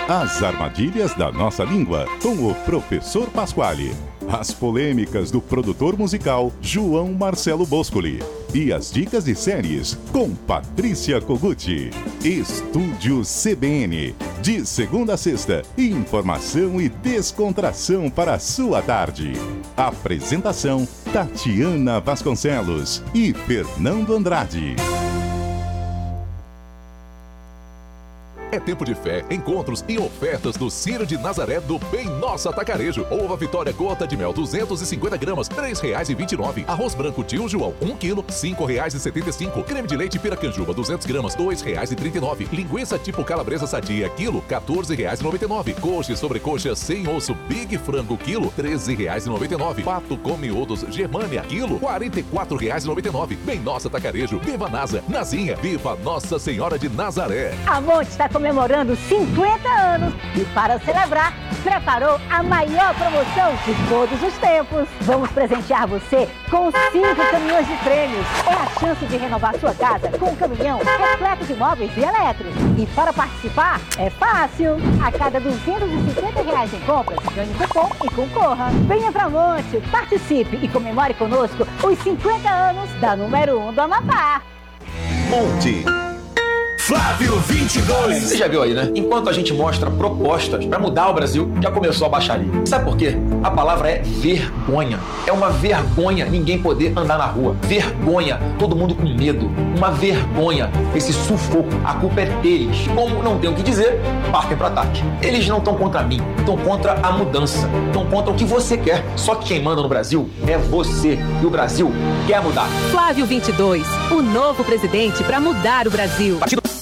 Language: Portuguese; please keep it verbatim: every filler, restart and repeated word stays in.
As armadilhas da nossa língua, com o professor Pasquale. As polêmicas do produtor musical João Marcelo Boscoli. E as dicas de séries com Patrícia Koguchi. Estúdio C B N. De segunda a sexta, informação e descontração para a sua tarde. Apresentação Tatiana Vasconcelos e Fernando Andrade. É tempo de fé, encontros e ofertas do Círio de Nazaré do Bem Nosso Atacarejo. Ova Vitória gota de mel duzentos e cinquenta gramas, três reais e vinte e nove. Arroz branco Tio João, um quilo, cinco reais e setenta e cinco. Creme de leite Piracanjuba, duzentas gramas, dois reais e trinta e nove. Linguiça tipo calabresa sadia, quilo, quatorze reais e noventa e nove. Coxa e sobrecoxa sem osso Big Frango, quilo, treze reais e noventa e nove. Pato com miúdos Germânia, quilo, quarenta e quatro reais e noventa e nove. Bem Nosso Atacarejo, Viva Nasa, Nazinha, Viva Nossa Senhora de Nazaré. A Monte está comemorando cinquenta anos e, para celebrar, preparou a maior promoção de todos os tempos. Vamos presentear você com cinco caminhões de prêmios. É a chance de renovar sua casa com um caminhão repleto de móveis e eletros. E para participar, é fácil. A cada duzentos e cinquenta reais em compras, ganhe cupom e concorra. Venha pra Monte, participe e comemore conosco os cinquenta anos da número um do Amapá. Monte. Flávio vinte e dois. Você já viu aí, né? Enquanto a gente mostra propostas para mudar o Brasil, já começou a baixaria. Sabe por quê? A palavra é vergonha. É uma vergonha ninguém poder andar na rua. Vergonha, todo mundo com medo. Uma vergonha, esse sufoco. A culpa é deles. Como não tem o que dizer, partem para ataque. Eles não estão contra mim, estão contra a mudança. Estão contra o que você quer. Só que quem manda no Brasil é você. E o Brasil quer mudar. Flávio vinte e dois, o novo presidente para mudar o Brasil. Partido